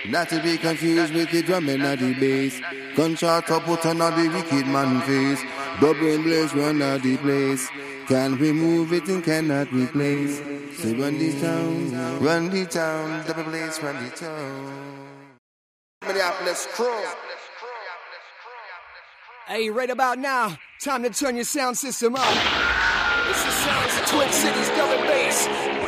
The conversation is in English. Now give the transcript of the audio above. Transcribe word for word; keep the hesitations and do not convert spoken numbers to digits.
Not to be confused with the drum and the bass. Gunshot up put on the wicked man face. Double blaze run out the place. Can't remove it and cannot replace. So run the town, run the town, double blaze run the town. Minneapolis crew. Hey, right about now, time to turn your sound system up. It's the sounds of Twin Cities double bass.